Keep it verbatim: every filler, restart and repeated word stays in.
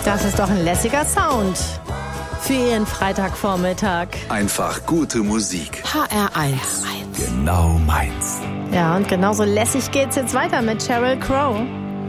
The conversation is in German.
Das ist doch ein lässiger Sound für Ihren Freitagvormittag. Einfach gute Musik. H R eins. Genau meins. Ja, und genauso lässig geht's jetzt weiter mit Sheryl Crow.